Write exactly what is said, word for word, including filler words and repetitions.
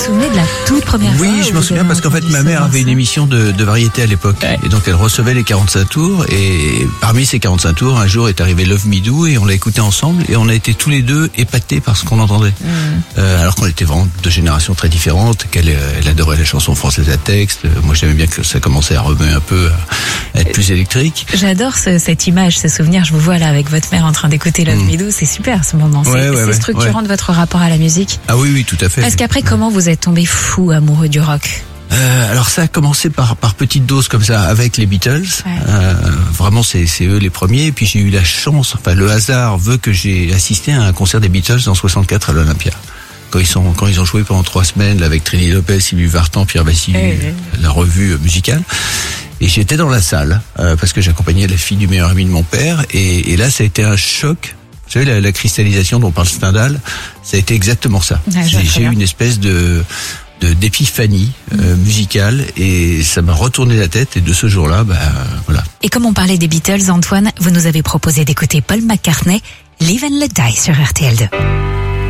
souvenez de la toute première oui, fois? Oui, je m'en souviens parce qu'en fait ma mère avait une émission de, de variété à l'époque. Ouais. Et donc elle recevait les quarante-cinq tours et parmi ces quarante-cinq tours, un jour est arrivé Love Me Do et on l'a écouté ensemble et on a été tous les deux épatés par ce qu'on entendait. Mmh. Euh, alors qu'on était vraiment deux générations très différentes, qu'elle elle adorait la chanson française à texte. Moi j'aimais bien que ça commençait à remuer un peu, à être plus électrique. J'adore ce, cette image, ce souvenir. Je vous vois là avec votre mère en train d'écouter Love mmh. Me Do. C'est super ce moment. C'est, ouais, ouais, c'est ouais, structurant ouais. de votre rapport à la musique. Ah oui, oui, tout à fait. Est-ce qu'après, comment vous êtes tombé fou amoureux du rock? Euh, alors ça a commencé par par petites doses comme ça avec les Beatles. Ouais. Euh, vraiment c'est c'est eux les premiers. Et puis j'ai eu la chance, enfin le hasard veut que j'ai assisté à un concert des Beatles en soixante-quatre à l'Olympia. Quand ils sont quand ils ont joué pendant trois semaines là, avec Trini Lopez, Sylvie Vartan, Pierre Bassili, hey, hey. la revue musicale. Et j'étais dans la salle euh, parce que j'accompagnais la fille du meilleur ami de mon père. Et, et là ça a été un choc. Vous savez, la, la cristallisation dont parle Stendhal, ça a été exactement ça. Ah, j'ai j'ai eu une espèce de, de d'épiphanie euh, musicale et ça m'a retourné la tête. Et de ce jour-là, bah voilà. Et comme on parlait des Beatles, Antoine, vous nous avez proposé d'écouter Paul McCartney, Live and Let Die sur R T L deux.